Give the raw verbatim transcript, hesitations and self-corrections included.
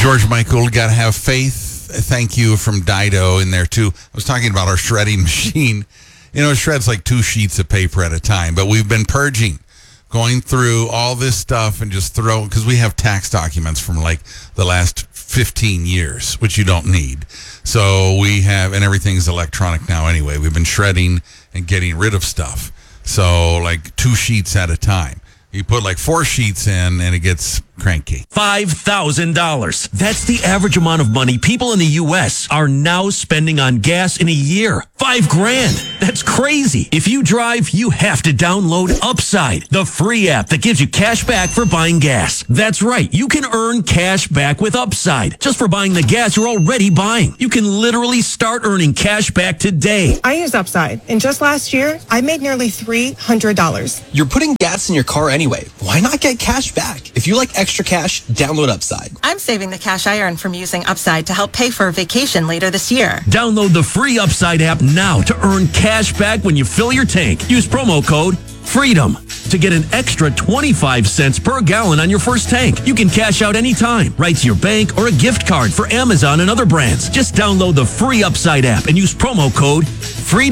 George Michael, got to have faith. Thank you from Dido in there, too. I was talking about our shredding machine. You know, it shreds like two sheets of paper at a time, but we've been purging, going through all this stuff and just throw, because we have tax documents from like the last fifteen years, which you don't need. So we have, and everything's electronic now anyway. We've been shredding and getting rid of stuff. So like two sheets at a time. You put like four sheets in and it gets cranky. five thousand dollars. That's the average amount of money people in the U S are now spending on gas in a year. Five grand. That's crazy. If you drive, you have to download Upside, the free app that gives you cash back for buying gas. That's right. You can earn cash back with Upside just for buying the gas you're already buying. You can literally start earning cash back today. I use Upside, and just last year, I made nearly three hundred dollars. You're putting gas in your car anyway. Why not get cash back? If you like extra cash, download Upside. I'm saving the cash I earn from using Upside to help pay for a vacation later this year. Download the free Upside app now to earn cash back when you fill your tank. Use promo code FREEDOM to get an extra twenty-five cents per gallon on your first tank. You can cash out anytime, right to your bank or a gift card for Amazon and other brands. Just download the free Upside app and use promo code FREEDOM.